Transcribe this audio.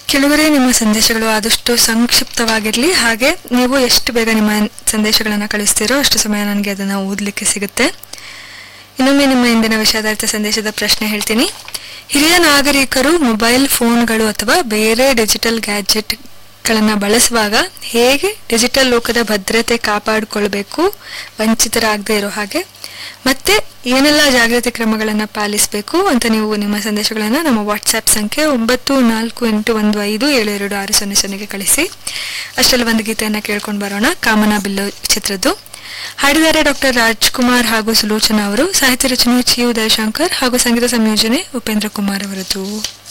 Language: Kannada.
ಕೆಲವರೇ ನಿಮ್ಮ ಸಂದೇಶಗಳು ಆದಷ್ಟು ಸಂಕ್ಷಿಪ್ತವಾಗಿರಲಿ, ಹಾಗೆ ನೀವು ಎಷ್ಟು ಬೇಗ ನಿಮ್ಮ ಸಂದೇಶಗಳನ್ನು ಕಳಿಸ್ತೀರೋ ಅಷ್ಟು ಸಮಯ ನನಗೆ ಅದನ್ನು ಓದಲಿಕ್ಕೆ ಸಿಗುತ್ತೆ. ಇನ್ನೊಮ್ಮೆ ನಿಮ್ಮ ಇಂದಿನ ವಿಷಯಾಧಾರಿತ ಸಂದೇಶದ ಪ್ರಶ್ನೆ ಹೇಳ್ತೀನಿ. ಹಿರಿಯ ನಾಗರಿಕರು ಮೊಬೈಲ್ ಫೋನ್ಗಳು ಅಥವಾ ಬೇರೆ ಡಿಜಿಟಲ್ ಗ್ಯಾಜೆಟ್ಗಳನ್ನು ಬಳಸುವಾಗ ಹೇಗೆ ಡಿಜಿಟಲ್ ಲೋಕದ ಭದ್ರತೆ ಕಾಪಾಡಿಕೊಳ್ಬೇಕು, ವಂಚಿತರಾಗದೇ ಇರೋ ಹಾಗೆ, ಮತ್ತೆ ಏನೆಲ್ಲ ಜಾಗೃತಿ ಕ್ರಮಗಳನ್ನು ಪಾಲಿಸಬೇಕು ಅಂತ ನೀವು ನಿಮ್ಮ ಸಂದೇಶಗಳನ್ನು ನಮ್ಮ ವಾಟ್ಸ್ಆ್ಯಪ್ ಸಂಖ್ಯೆ 948115726000ಗೆ ಕಳಿಸಿ. ಅಷ್ಟರಲ್ಲಿ ಒಂದು ಗೀತೆಯನ್ನು ಕೇಳ್ಕೊಂಡು ಬರೋಣ. ಕಾಮನಾ ಬಿಲ್ಲು ಚಿತ್ರದ್ದು. ಹಾಡಿದ್ದಾರೆ ಡಾಕ್ಟರ್ ರಾಜ್ಕುಮಾರ್ ಹಾಗೂ ಸುಲೋಚನಾ ಅವರು. ಸಾಹಿತ್ಯ ರಚನೆ ಚಿ ಉದಯಶಂಕರ್ ಹಾಗೂ ಸಂಗೀತ ಸಂಯೋಜನೆ ಉಪೇಂದ್ರ ಕುಮಾರ್ ಅವರದ್ದು.